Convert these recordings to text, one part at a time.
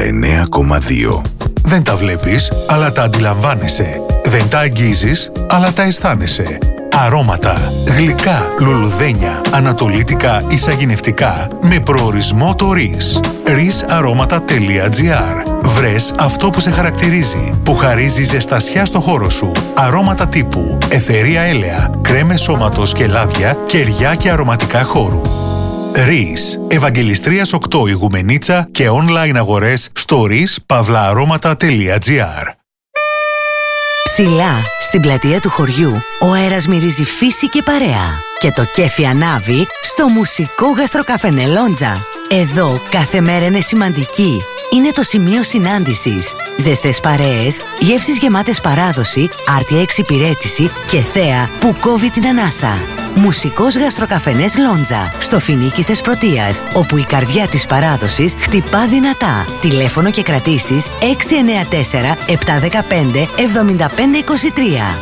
99,2. Δεν τα βλέπεις, αλλά τα αντιλαμβάνεσαι. Δεν τα αγγίζεις, αλλά τα αισθάνεσαι. Αρώματα, γλυκά, λουλουδένια, ανατολίτικα ή σαγηνευτικά με προορισμό το RIS. risaroματα.gr. Βρες αυτό που σε χαρακτηρίζει, που χαρίζει ζεστασιά στο χώρο σου. Αρώματα τύπου αιθερία έλαια, κρέμες σώματος και λάδια, κεριά και αρωματικά χώρου. RIS. Ευαγγελιστρίας 8 Ηγουμενίτσα και online αγορές στο rispavlaaroματα.gr. Ψηλά, στην πλατεία του χωριού, ο αέρας μυρίζει φύση και παρέα. Και το κέφι ανάβει στο μουσικό γαστροκαφενέ Λόντζα. Εδώ κάθε μέρα είναι σημαντική. Είναι το σημείο συνάντησης. Ζεστές παρέες, γεύσεις γεμάτες παράδοση, άρτια εξυπηρέτηση και θέα που κόβει την ανάσα. Μουσικός γαστροκαφενές Λόντζα, στο Φινίκι Θεσπρωτείας, όπου η καρδιά της παράδοσης χτυπά δυνατά. Τηλέφωνο και κρατήσεις 694 715 7523.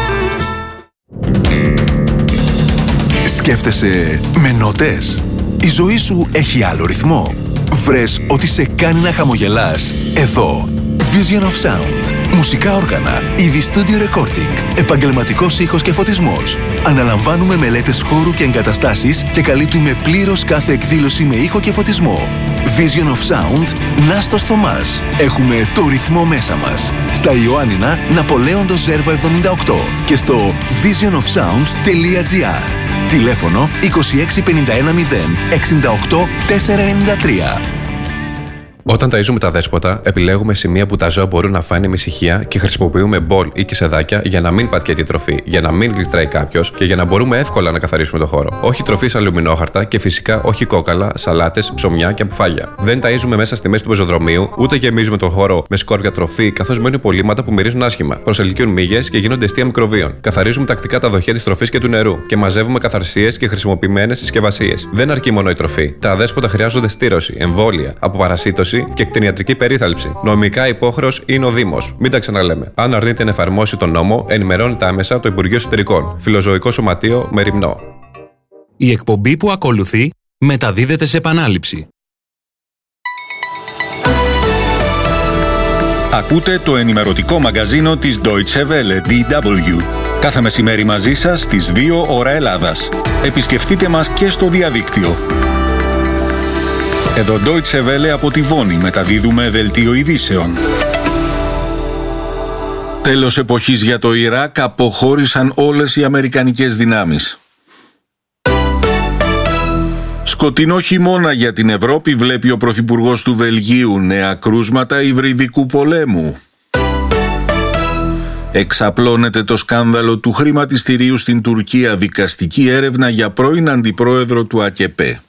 Σκέφτεσαι με νότες? Η ζωή σου έχει άλλο ρυθμό? Βρες ότι σε κάνει να χαμογελάς εδώ. Vision of Sound. Μουσικά όργανα, είδη studio recording, επαγγελματικός ήχος και φωτισμός. Αναλαμβάνουμε μελέτες χώρου και εγκαταστάσεις και καλύπτουμε πλήρως κάθε εκδήλωση με ήχο και φωτισμό. Vision of Sound, Νάστος Θωμάς. Έχουμε το ρυθμό μέσα μας. Στα Ιωάννινα, Ναπολέοντος Ζέρβα 78 και στο visionofsound.gr. Τηλέφωνο 2651 0 68 493. Όταν ταΐζουμε τα δέσποτα, επιλέγουμε σημεία που τα ζώα μπορούν να φάνε με ησυχία και χρησιμοποιούμε μπολ ή κισεδάκια για να μην πατιέται η τροφή, για να μην γλιστράει κάποιος και για να μπορούμε εύκολα να καθαρίσουμε το χώρο. Όχι τροφή σε αλουμινόχαρτα και φυσικά όχι κόκαλα, σαλάτες, ψωμιά και αποφάγια. Δεν ταΐζουμε μέσα στη μέση του πεζοδρομίου, ούτε γεμίζουμε το χώρο με σκόρπια τροφή, καθώς μένουν υπολείμματα που μυρίζουν άσχημα. Προσελκύουν μύγες και γίνονται αιστεία μικροβίων. Καθαρίζουμε τακτικά τα δοχεία της τροφής και του νερού και μαζεύουμε καθαρσίες και χρησιμοποιημένες συσκευασίες. Δεν αρκεί μόνο η τροφή. Τα δέσποτα χρειάζονται στήρωση, εμβόλια, αποπαρασίτωση και κτηνιατρική περίθαλψη. Νομικά υπόχρεος είναι ο Δήμος. Μην τα ξαναλέμε. Αν αρνείται να εφαρμόσει τον νόμο, ενημερώνεται άμεσα το Υπουργείο Εσωτερικών. Φιλοζωικό Σωματείο Μεριμνό. Η εκπομπή που ακολουθεί μεταδίδεται σε επανάληψη. Ακούτε το ενημερωτικό μαγκαζίνο της Deutsche Welle, DW. Κάθε μεσημέρι μαζί σας στις 2 ώρα Ελλάδας. Επισκεφτείτε μας και στο διαδίκτυο. Εδώ Deutsche Welle από τη Βόνη μεταδίδουμε δελτίο ειδήσεων. Τέλος εποχής για το Ιράκ, αποχώρησαν όλες οι αμερικανικές δυνάμεις. Σκοτεινό χειμώνα για την Ευρώπη βλέπει ο Πρωθυπουργός του Βελγίου, νέα κρούσματα υβριδικού πολέμου. Εξαπλώνεται το σκάνδαλο του χρηματιστηρίου στην Τουρκία, δικαστική έρευνα για πρώην αντιπρόεδρο του ΑΚΕΠΕ.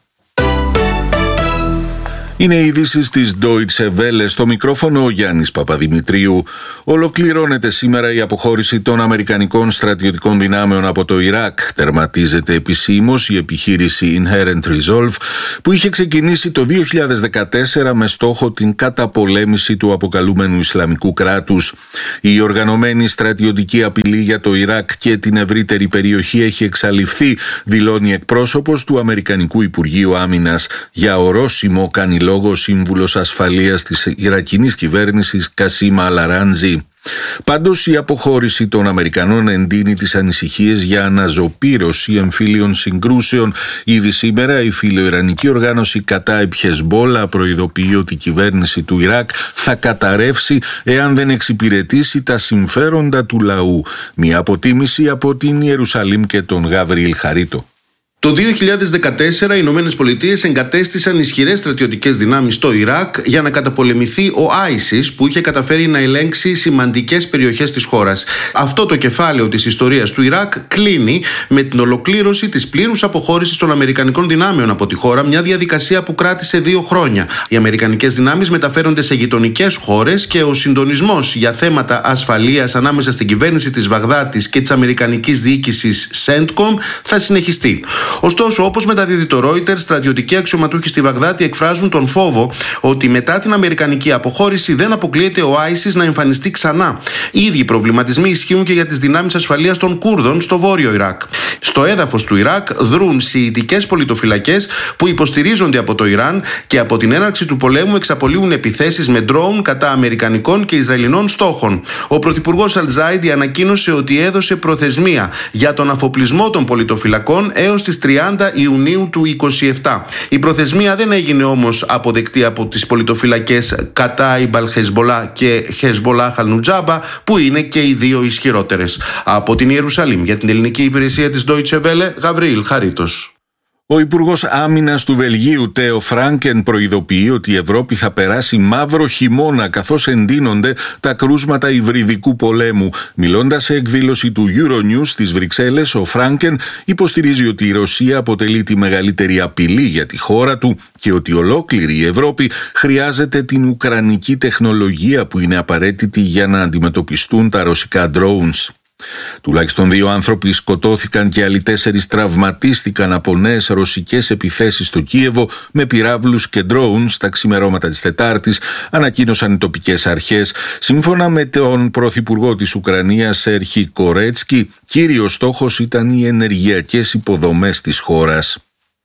Είναι οι ειδήσεις της Deutsche Welle, στο μικρόφωνο ο Γιάννης Παπαδημητρίου. Ολοκληρώνεται σήμερα η αποχώρηση των αμερικανικών στρατιωτικών δυνάμεων από το Ιράκ. Τερματίζεται επισήμως η επιχείρηση Inherent Resolve που είχε ξεκινήσει το 2014 με στόχο την καταπολέμηση του αποκαλούμενου Ισλαμικού κράτους. Η οργανωμένη στρατιωτική απειλή για το Ιράκ και την ευρύτερη περιοχή έχει εξαλειφθεί, δηλώνει εκπρόσωπος του Αμερικανικού Υπουργείου Άμυνας. Για ορόσημο κάνει λόγο σύμβουλος ασφαλείας της Ιρακινής κυβέρνησης Κασίμ Αλαράντζη. Πάντως η αποχώρηση των Αμερικανών εντείνει τις ανησυχίες για αναζωπήρωση εμφύλιων συγκρούσεων. Ήδη σήμερα η φιλοϊρανική οργάνωση Κατάιμπ Χεσμπόλα προειδοποιεί ότι η κυβέρνηση του Ιράκ θα καταρρεύσει εάν δεν εξυπηρετήσει τα συμφέροντα του λαού. Μια αποτίμηση από την Ιερουσαλήμ και τον Γαβριήλ Χαρίτο. Το 2014 οι Ηνωμένες Πολιτείες εγκατέστησαν ισχυρές στρατιωτικές δυνάμεις στο Ιράκ για να καταπολεμηθεί ο ISIS που είχε καταφέρει να ελέγξει σημαντικές περιοχές της χώρας. Αυτό το κεφάλαιο της ιστορίας του Ιράκ κλείνει με την ολοκλήρωση της πλήρους αποχώρησης των Αμερικανικών δυνάμεων από τη χώρα, μια διαδικασία που κράτησε 2 χρόνια. Οι Αμερικανικές δυνάμεις μεταφέρονται σε γειτονικές χώρες και ο συντονισμός για θέματα ασφαλείας ανάμεσα στην κυβέρνηση της Βαγδάτης και της Αμερικανικής διοίκησης CENTCOM θα συνεχιστεί. Ωστόσο, όπως μεταδίδει το Reuters, στρατιωτικοί αξιωματούχοι στη Βαγδάτη εκφράζουν τον φόβο ότι μετά την αμερικανική αποχώρηση δεν αποκλείεται ο ISIS να εμφανιστεί ξανά. Οι ίδιοι προβληματισμοί ισχύουν και για τις δυνάμεις ασφαλείας των Κούρδων στο βόρειο Ιράκ. Στο έδαφος του Ιράκ δρούν σιητικές πολιτοφυλακές που υποστηρίζονται από το Ιράν και από την έναρξη του πολέμου εξαπολύουν επιθέσεις με ντρόουν κατά αμερικανικών και ισραηλινών στόχων. Ο πρωθυπουργός Αλ-Ζάιντι ανακοίνωσε ότι έδωσε προθεσμία για τον αφοπλισμό των πολιτοφυλακών έως τις 30 Ιουνίου του 2027. Η προθεσμία δεν έγινε όμως αποδεκτή από τις πολιτοφυλακές Κατάιμπ Αλ-Χεσμπολά και Χεσμπολάχ Αλ-Νουτζάμπα, που είναι και οι δύο ισχυρότερες. Από την Ιερουσαλήμ για την ελληνική υπηρεσία της Deutsche Welle, Γαβριήλ Χαρίτος. Ο Υπουργός Άμυνας του Βελγίου, Τέο Φράνκεν, προειδοποιεί ότι η Ευρώπη θα περάσει μαύρο χειμώνα καθώς εντείνονται τα κρούσματα υβριδικού πολέμου. Μιλώντας σε εκδήλωση του Euronews στις Βρυξέλλες, ο Φράνκεν υποστηρίζει ότι η Ρωσία αποτελεί τη μεγαλύτερη απειλή για τη χώρα του και ότι ολόκληρη η Ευρώπη χρειάζεται την ουκρανική τεχνολογία που είναι απαραίτητη για να αντιμετωπιστούν τα ρωσικά drones. Τουλάχιστον 2 άνθρωποι σκοτώθηκαν και άλλοι 4 τραυματίστηκαν από νέες ρωσικές επιθέσεις στο Κίεβο με πυράβλους και ντρόουν στα ξημερώματα της Τετάρτης, ανακοίνωσαν οι τοπικές αρχές. Σύμφωνα με τον πρωθυπουργό της Ουκρανίας, Σέρχι Κορέτσκι, κύριος στόχος ήταν οι ενεργειακές υποδομές της χώρας.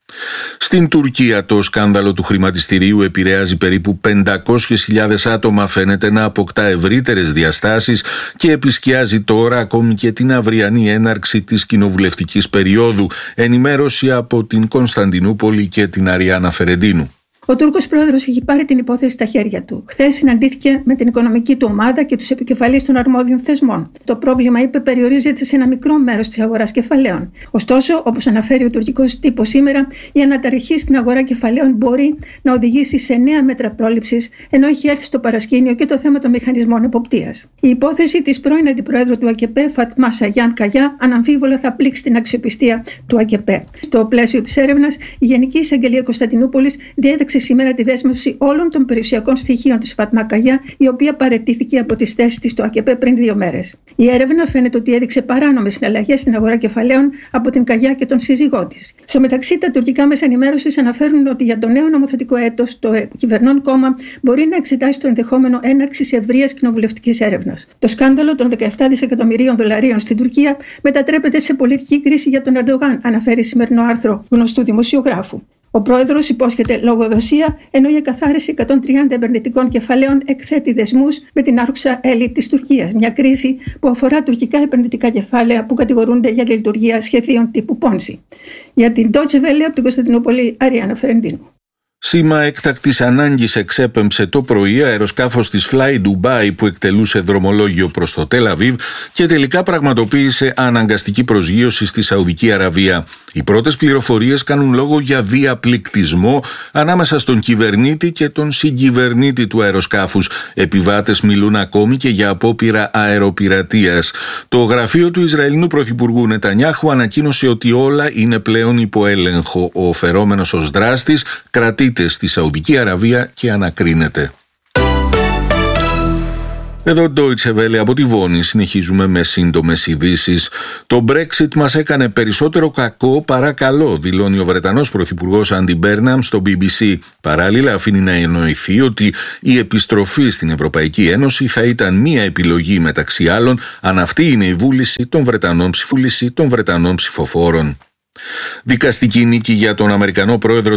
Στην Τουρκία το σκάνδαλο του χρηματιστηρίου επηρεάζει περίπου 500.000 άτομα, φαίνεται να αποκτά ευρύτερες διαστάσεις και επισκιάζει τώρα ακόμη και την αυριανή έναρξη της κοινοβουλευτικής περίοδου. Ενημέρωση από την Κωνσταντινούπολη και την Αριάννα Φερεντίνου. Ο Τούρκος πρόεδρος έχει πάρει την υπόθεση στα χέρια του. Χθες συναντήθηκε με την οικονομική του ομάδα και τους επικεφαλείς των αρμόδιων θεσμών. Το πρόβλημα, είπε, περιορίζεται σε ένα μικρό μέρος της αγοράς κεφαλαίων. Ωστόσο, όπως αναφέρει ο τουρκικός τύπος σήμερα, η αναταραχή στην αγορά κεφαλαίων μπορεί να οδηγήσει σε νέα μέτρα πρόληψης, ενώ έχει έρθει στο παρασκήνιο και το θέμα των μηχανισμών εποπτείας. Η υπόθεση της πρώην αντιπροέδρου του ΑΚΕΠΕ, Φατμά Σαγιάν Καγιά, αναμφίβολα θα πλήξει την αξιοπιστία του ΑΚΕΠΕ. Στο πλαίσιο της έρευνας, η Γενική Εισαγγελία Κωνσταντινούπολης διέταξε σήμερα τη δέσμευση όλων των περιουσιακών στοιχείων της Φατμά Καγιά, η οποία παραιτήθηκε από τις θέσεις της στο ΑΚΕΠΕ πριν 2 μέρες. Η έρευνα φαίνεται ότι έδειξε παράνομες συναλλαγές στην αγορά κεφαλαίων από την Καγιά και τον σύζυγό της. Στο μεταξύ, τα τουρκικά μέσα ενημέρωσης αναφέρουν ότι για το νέο νομοθετικό έτος το κυβερνών κόμμα μπορεί να εξετάσει το ενδεχόμενο έναρξης ευρείας κοινοβουλευτικής έρευνας. Το σκάνδαλο των 17 δισεκατομμυρίων δολαρίων στην Τουρκία μετατρέπεται σε πολιτική κρίση για τον Ερντογάν, αναφέρει σημερινό άρθρο γνωστού δημοσιογράφου. Ο πρόεδρος υπόσχεται λογοδοσία, ενώ η εκαθάριση 130 επενδυτικών κεφαλαίων εκθέτει δεσμούς με την άρχουσα έλιτ της Τουρκίας. Μια κρίση που αφορά τουρκικά επενδυτικά κεφάλαια που κατηγορούνται για τη λειτουργία σχεδίων τύπου Πόνση. Για την Deutsche Welle από την Κωνσταντινούπολη, Αριάννα Φερεντίνου. Σήμα έκτακτης ανάγκης εξέπεμψε το πρωί αεροσκάφος της Fly Dubai που εκτελούσε δρομολόγιο προς το Τελ Αβίβ και τελικά πραγματοποίησε αναγκαστική προσγείωση στη Σαουδική Αραβία. Οι πρώτες πληροφορίες κάνουν λόγο για διαπληκτισμό ανάμεσα στον κυβερνήτη και τον συγκυβερνήτη του αεροσκάφους. Επιβάτες μιλούν ακόμη και για απόπειρα αεροπειρατείας. Το γραφείο του Ισραηλινού Πρωθυπουργού Νετανιάχου ανακοίνωσε ότι όλα είναι πλέον υπό έλεγχο. Ο φερόμενος ως δράστης κρατείται στη Σαουδική Αραβία και ανακρίνεται. Εδώ Deutsche Welle από τη Βόνη, συνεχίζουμε με σύντομες ειδήσεις. Το Brexit μας έκανε περισσότερο κακό παρά καλό, δηλώνει ο Βρετανός Πρωθυπουργός Άντι Μπέρναμ στο BBC. Παράλληλα αφήνει να εννοηθεί ότι η επιστροφή στην Ευρωπαϊκή Ένωση θα ήταν μία επιλογή μεταξύ άλλων, αν αυτή είναι η βούληση των Βρετανών ψηφοφόρων. Δικαστική νίκη για τον Αμερικανό πρόεδρο